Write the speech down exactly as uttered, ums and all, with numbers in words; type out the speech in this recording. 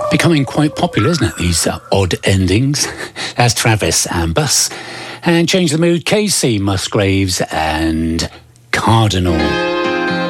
Becoming quite popular, isn't it, these uh, odd endings? That's Travis and Bus. And Change the Mood, Casey Musgraves and Cardinal.